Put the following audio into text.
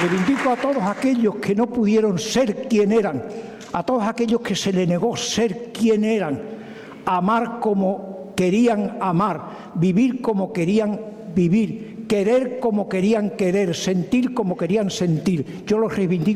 Reivindico a todos aquellos que no pudieron ser quien eran, a todos aquellos que se les negó ser quien eran, amar como querían amar, vivir como querían vivir, querer como querían querer, sentir como querían sentir. Yo los reivindico.